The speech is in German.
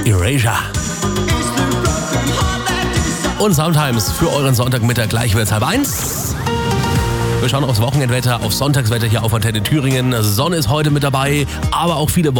Erasure. Und Sometimes für euren Sonntagmittag gleich wird's 12:30. Wir schauen aufs Wochenendwetter, aufs Sonntagswetter hier auf Antenne Thüringen. Sonne ist heute mit dabei, aber auch viele